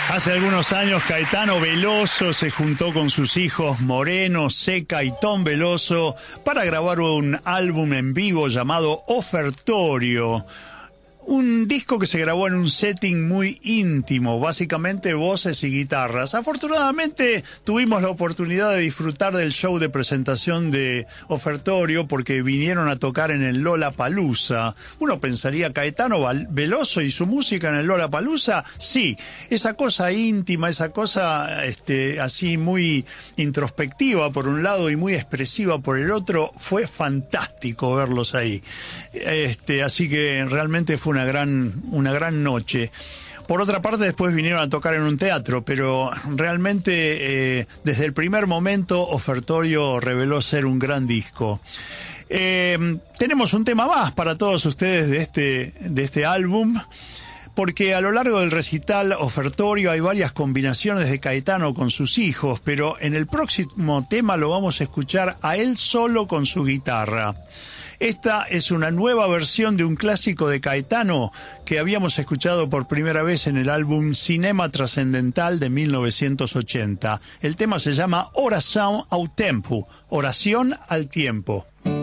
Hace algunos años Caetano Veloso se juntó con sus hijos Moreno, Seca y Tom Veloso para grabar un álbum en vivo llamado Ofertorio. Un disco que se grabó en un setting muy íntimo, básicamente voces y guitarras. Afortunadamente tuvimos la oportunidad de disfrutar del show de presentación de Ofertorio porque vinieron a tocar en el Lollapalooza. Uno pensaría, Caetano Veloso y su música en el Lollapalooza. Sí, esa cosa íntima, esa cosa así muy introspectiva por un lado y muy expresiva por el otro, fue fantástico verlos ahí. Así que realmente fue una gran noche. Por otra parte, después vinieron a tocar en un teatro, pero realmente desde el primer momento Ofertorio reveló ser un gran disco. Tenemos un tema más para todos ustedes de este álbum, porque a lo largo del recital Ofertorio hay varias combinaciones de Caetano con sus hijos, pero en el próximo tema lo vamos a escuchar a él solo con su guitarra. Esta es una nueva versión de un clásico de Caetano que habíamos escuchado por primera vez en el álbum Cinema Trascendental de 1980. El tema se llama Oração ao Tempo, Oración al Tiempo.